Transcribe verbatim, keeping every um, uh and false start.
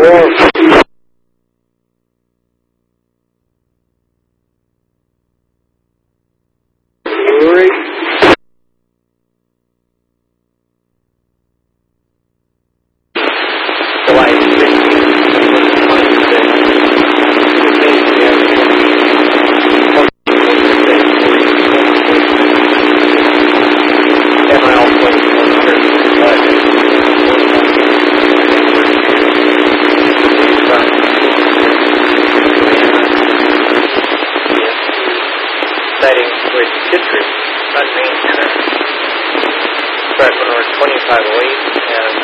Wharf. Brewery. July with Citrus on Main Center. Track one over twenty-five oh eight and